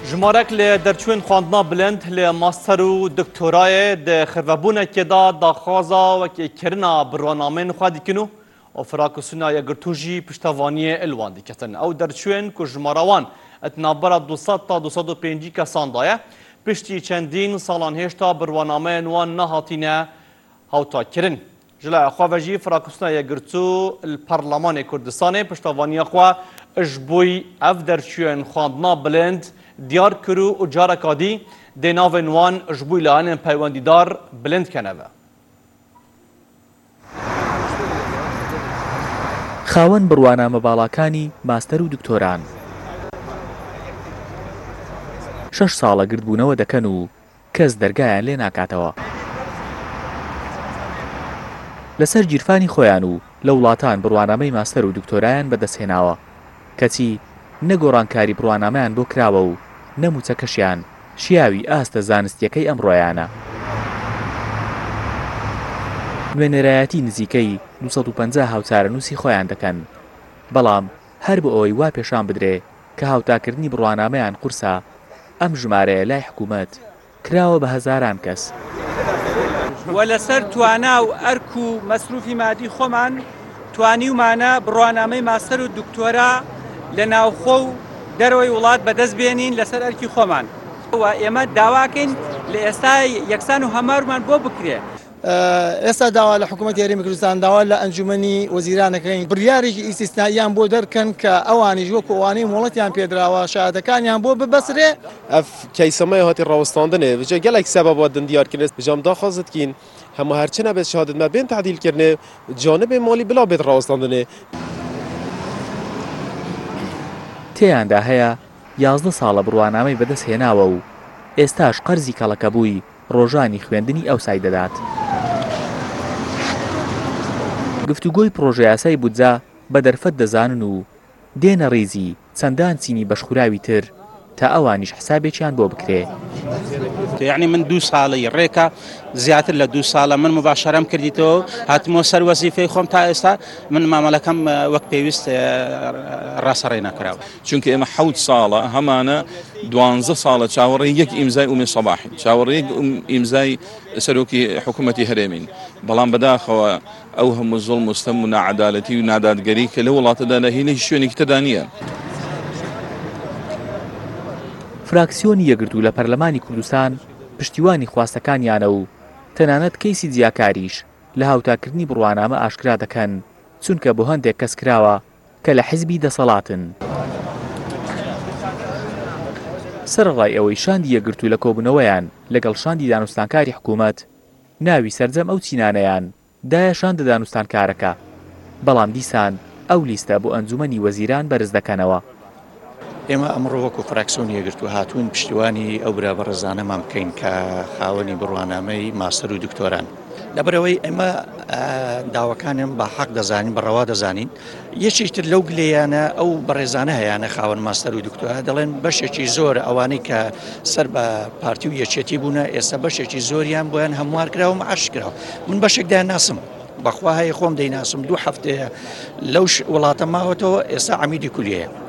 جمارك لدرچوين خواندنا بلند لماستر و دكتوراه ده خربابونه كدا داخوازا وكي كرنا برنامج خادي كنو وفراكسونا يغرتوجي پشتوانيه الوان دكتن او درچوين كو جماروان اتنابرا 200 تا 250 كسان دايه پشتي چندين سالان هشتا برنامج وان نهاتينه هاوتا كرن جلا خواجي فراكسونا يغرتو البرلمان كردستان پشتوانيه خوا اجبوي اف درچوين خواندنا بلند دیار کرو و جارکادی دناون وان جبوی لعن پیوندیدار بلند کنه. خاون بروانامە باڵاکانی ماستەر و دکتۆران 6 ساڵە گردبوونەوە دەکەن و کەس دەرگایان لێ ناکاتەوە لەسەر گیرفانی خۆیان و لە وڵاتان بڕوانامەی ماستەر و دکتۆرایان بەدەستهێناوە کەچی نەگۆڕانکاری بڕوانامەیان بۆ کراوە و نەموچەکەشیان شیاوی ئاستە زانستیەکەی ئەمڕۆیانە نوێنەرایەتی نزیکەی 250 هاوچارەنووسی خۆیان دەکەن بەڵام هەر بۆ ئەوەی وا پێشان بدرێ کە هاوتاکردنی بڕوانامەیان قورسە ئەم ژمارەیە لای حکوومەت کراوە بە هەزاران کەس وە لەسەر توانا و ئەرک و مەسروفی مادی خۆمان توانی ومانە بڕوانامەی ماستەر و دکتۆرا لە ناوخۆ و دەرەوەی وڵات بەدەست بێنین لەسەر ئەرکی خۆمان ئێمە داواکەین لە ئێستا یەکسان و هەمارمان بۆ بکرێ ئێستا داوا لە حکوومەتی هەرێمی کوردستان داوا لە ئەنجومەنی وەزیرانەکەین بڕیارێکی ئیسیستناییان بۆ دەرکەن کە ئەوانیش وەکو ئەوانەی مۆڵەتیان پێدراوە شایەتەکانیان بۆ ببەسرێ ئەف کەیسەمەی هاتی ڕاوەستاندنێ بجێ گەلێک سەبەبات دیارکردن بجام داخوازتکین هەموو هەرچی نەبێت شهادەتمە بێن تعدیلکردنێ جانبێ مالی بلا بێت ڕاوەستاندنێ تێیاندا هەیە 11 ساڵە بڕوانامەی بەدەست هێناوە و ئێستاش قەرزی کەڵەکە بووی ڕۆژانی خوێندنی ئەوسای دەدات گفتوگۆی پرۆژە یاسای بودجا بە دەرفەت دەزانن و دێنە ڕێزی چەندان چینی بەشخوراوی تر تا ئەوانیش حسابێکیان بۆ بکرێ يعني من 2 ساڵی ڕێکە زیاتر لە 2 ساڵە من مباشرەم کردیتەوە هاتمۆ سەر وەزیفەی خۆم تا ئێستا من مامەڵەکەم وەک پێویست ڕاستەڕێ نەکراوە چونکە ئێمە 7 ساڵە هەمانە 12 ساڵە چاوەڕێی یەک ئیمزای ئومێ سەباحی چاوەڕێی ئیمزای سەرۆکی حکوومەتی هەرێمین بەڵام بەداخەوە ئەو هەموو زوڵم و ستەم و نەعەدالەتی و نادادگەری کە لە وڵاتەدا لە هینەی شوێنێکی تەدا نییە فراکسیۆنی یەکگرتوو لە پەرلەمانی کوردستان پشتیوانی خواستەکانیانە و تەنانەت کەیسی جیاکاریش لە هاوتاکردنی بڕوانامە ئاشکرا دەکەن چونکە بۆ هەندێک کەس کراوە کە لە حیزبی دەسەڵاتن سەرڕای ئەوەی شاندی یەکگرتوو لە کۆبوونەوەیان لەگەڵ شاندی دانوستانکاری حکوومەت ناوی سەرجەم ئەو چینانەیان دایە شاندە دانوستانکارەکە بەڵام دیسان ئەو لیستە بۆ ئەنجومەنی وەزیران بەرز دەکەنەوە ئێمە ئەمڕۆ وەکو فراکسیۆن یەکگرتوو هاتوون پشتیوانی ئەو برا بەڕێزانەمان بکەین کە خاوەنی بڕوانامەی ماستەر و دکتۆران لەبەرەوەی ئێمە داواکانم بە حەق دەزانین بەڕەوا دەزانین یەکێکتر لەو گلەیانە ئەو بەڕێزانە هەیەە خاوەن ماستەر و دکتۆرا دەڵێن بەشێکی زۆر ئەوانەی کە سەر بە پارتی و یەکێتی بوونە ئێستا بەشێکی زۆریان بۆیان هەموار کراوە معاش کراوە من بەشێکدایان ناسم بەخوا هەیە خۆم دەیناسم 2 هەفتەیە لەو وڵاتە ماوەتەوە ئێستا عەمیدی کولیەیە